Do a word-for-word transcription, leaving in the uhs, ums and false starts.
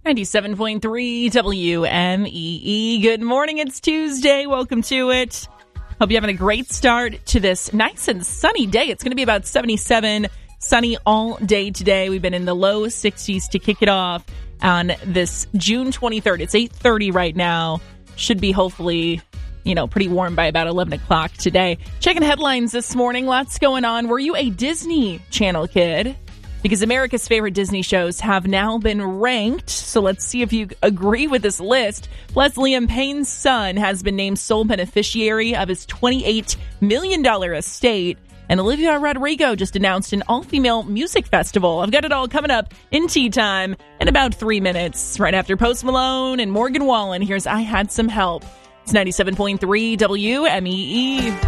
ninety-seven point three W M E E. Good morning. It's Tuesday. Welcome to it. Hope you're having a great start to this nice and sunny day. It's going to be about seventy-seven, sunny all day today. We've been in the low sixties to kick it off on this June twenty-third. It's eight thirty right now. Should be hopefully, you know, pretty warm by about eleven o'clock today. Checking headlines this morning. Lots going on. Were you a Disney Channel kid? Because America's favorite Disney shows have now been ranked. So let's see if you agree with this list. Plus, Liam Payne's son has been named sole beneficiary of his twenty-eight million dollars estate. And Olivia Rodrigo just announced an all-female music festival. I've got it all coming up in Tea Time in about three minutes. Right after Post Malone and Morgan Wallen, here's I Had Some Help. It's ninety-seven point three W M E E.